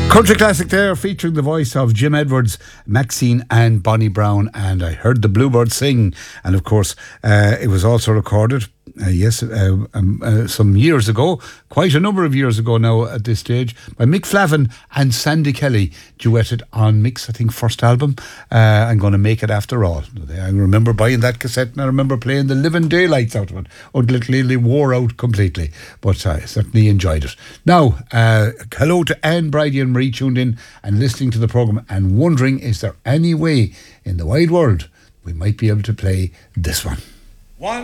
Country classic there, featuring the voice of Jim Edwards, Maxine and Bonnie Brown, and I heard the Bluebird sing, and of course it was also recorded some years ago, quite a number of years ago now at this stage, by Mick Flavin and Sandy Kelly, duetted on Mick's, I think, first album, I'm Gonna Make It After All. I remember buying that cassette and I remember playing the living daylights out of it until it really wore out completely, but I certainly enjoyed it. Now, hello to Anne, Bridie and Marie tuned in and listening to the programme and wondering, is there any way in the wide world we might be able to play this one?